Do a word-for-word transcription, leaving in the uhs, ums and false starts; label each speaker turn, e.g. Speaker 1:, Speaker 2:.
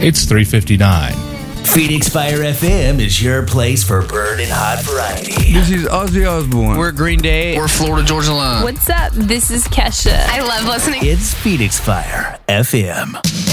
Speaker 1: It's three fifty-nine.
Speaker 2: Phoenix Fire F M is your place for burning hot variety.
Speaker 3: This is Ozzy Osbourne.
Speaker 4: We're Green Day.
Speaker 5: We're Florida Georgia Line.
Speaker 6: What's up? This is Kesha.
Speaker 7: I love listening.
Speaker 2: It's Phoenix Fire F M.